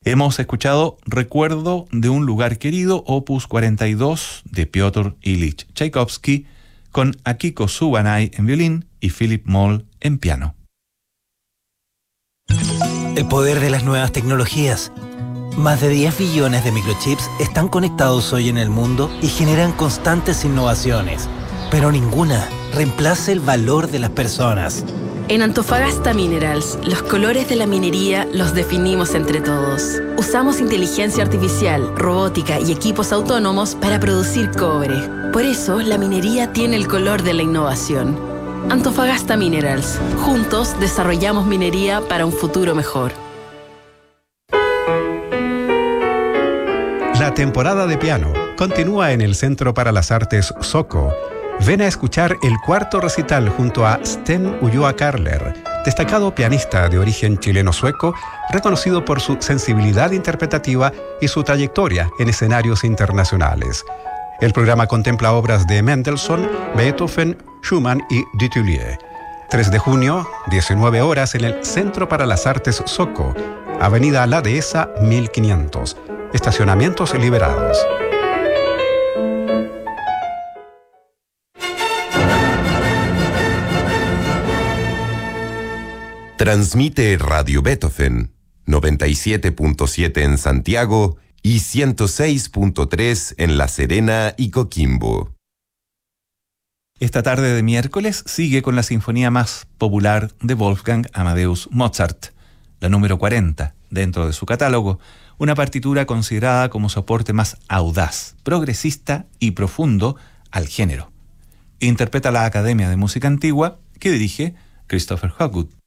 Hemos escuchado Recuerdo de un lugar querido, opus 42 de Piotr Ilich Tchaikovsky, con Akiko Subanai en violín y Philip Moll en piano. El poder de las nuevas tecnologías. Más de 10 billones de microchips están conectados hoy en el mundo y generan constantes innovaciones, pero ninguna reemplaza el valor de las personas. En Antofagasta Minerals, los colores de la minería los definimos entre todos. Usamos inteligencia artificial, robótica y equipos autónomos para producir cobre. Por eso, la minería tiene el color de la innovación. Antofagasta Minerals. Juntos desarrollamos minería para un futuro mejor. La temporada de piano continúa en el Centro para las Artes Soco. Ven a escuchar el cuarto recital junto a Sten Ulloa Karler, destacado pianista de origen chileno-sueco, reconocido por su sensibilidad interpretativa y su trayectoria en escenarios internacionales. El programa contempla obras de Mendelssohn, Beethoven, Schumann y Dutilleux. 3 de junio, 19 horas en el Centro para las Artes Soco, Avenida La Dehesa 1500. Estacionamientos liberados. Transmite Radio Beethoven, 97.7 en Santiago y 106.3 en La Serena y Coquimbo. Esta tarde de miércoles sigue con la sinfonía más popular de Wolfgang Amadeus Mozart, la número 40, dentro de su catálogo, una partitura considerada como su aporte más audaz, progresista y profundo al género. Interpreta la Academia de Música Antigua, que dirige Christopher Hogwood.